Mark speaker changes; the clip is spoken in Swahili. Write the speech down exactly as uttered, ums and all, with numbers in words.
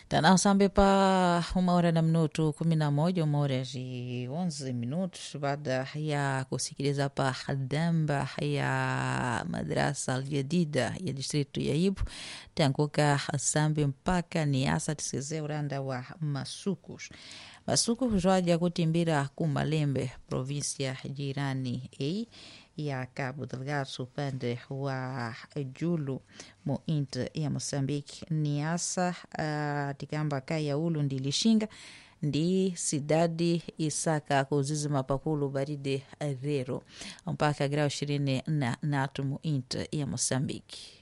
Speaker 1: Tana sambe pa uma hora na minuto kumi na moja, uma hora de onze minutos, baada ya kusikiliza pa damba ya madrasa aljadida ya distritu ya Ibu tanguka sambe mpaka Niassa tiseze uranda wa Masukus. Masukus waja kutimbira Kumalembe, provinsia jirani e ya Cabo Delgado, upande wa Julu mo inter ya Moçambique. Niassa uh, tikamba kaya ulu ndilishinga ndi sidadi Isaka kuzizi mapakulu baride rero mpaka grau ishirini na natu mo inter ya Moçambique.